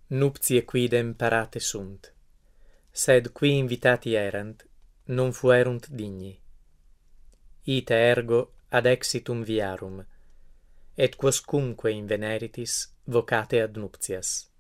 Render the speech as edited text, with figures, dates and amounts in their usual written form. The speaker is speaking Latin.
Nuptiae quidem parate sunt, sed qui invitati erant, non fuerunt digni. Ite ergo ad exitum viarum, et quoscunque inveneritis vocate ad nuptias.